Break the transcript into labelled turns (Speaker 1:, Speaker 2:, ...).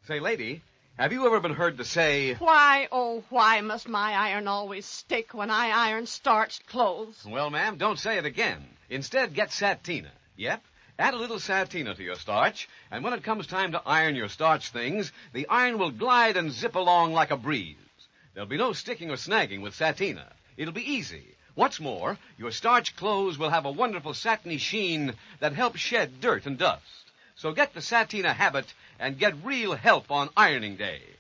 Speaker 1: Say, lady, have you ever been heard to say...
Speaker 2: Why, oh, why must my iron always stick when I iron starched clothes?
Speaker 1: Well, ma'am, don't say it again. Instead, get Satina. Yep, add a little Satina to your starch, and when it comes time to iron your starch things, the iron will glide and zip along like a breeze. There'll be no sticking or snagging with Satina. It'll be easy. What's more, your starch clothes will have a wonderful satiny sheen that helps shed dirt and dust. So get the Satina habit and get real help on ironing day.